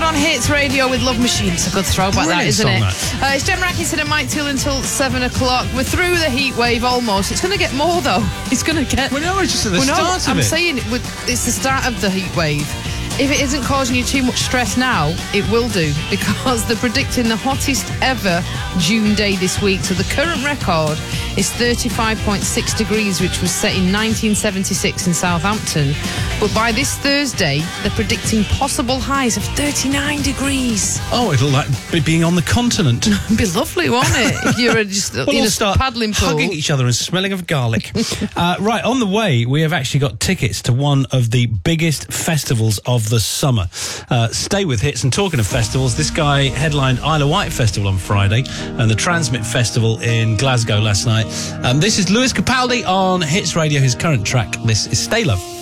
on Hits Radio with Love Machine. It's a good throwback, Brilliant that, isn't song, it? that. It's Jem Atkinson and Mike Till until 7 o'clock. We're through the heat wave almost. It's going to get more, though. It's going to get... Well, no, it's just at the start of I'm it. saying it's the start of the heat wave. If it isn't causing you too much stress now, it will do, because they're predicting the hottest ever June day this week. So the current record is 35.6 degrees, which was set in 1976 in Southampton. But by this Thursday, they're predicting possible highs of 39 degrees. Oh, it'll like be being on the continent. It'd be lovely, won't it? If you're just We'll in all a start paddling pool. hugging each other and smelling of garlic. Right, on the way, we have actually got tickets to one of the biggest festivals of the summer. Stay with Hits. And talking of festivals, this guy headlined Isle of Wight Festival on Friday and the Transmit Festival in Glasgow last night. This is Lewis Capaldi on Hits Radio. His current track, this is Stay Love.